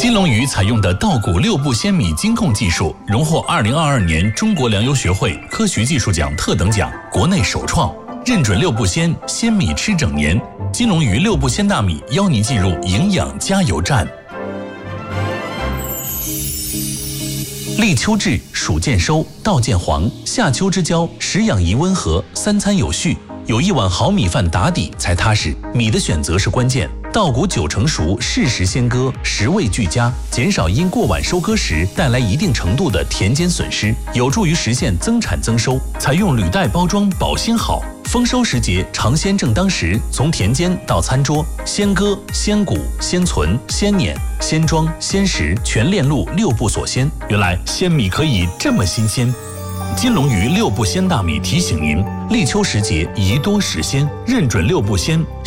金龙鱼采用的稻谷6步鲜米精控技术，荣获2022年中国粮油学会科学技术奖特等奖，国内首创，认准6步鲜，鲜米吃整年。金龙鱼6步鲜大米邀您进入营养加油站。立秋至，暑渐收，稻渐黄，夏秋之交，食养宜温和，三餐有序，有一碗好米饭打底才踏实。米的选择是关键，稻谷9成熟，适时先割，食味俱佳，减少因过晚收割时带来一定程度的田间损失，有助于实现增产增收。采用履带包装保鲜好，丰收时节尝鲜正当时，从田间到餐桌，先割、先谷、先存、先碾、先装、先食，全链路6步所鲜。原来鲜米可以这么新鲜。金龙鱼6步鲜大米提醒您，立秋时节宜多食鲜，认准6步鲜，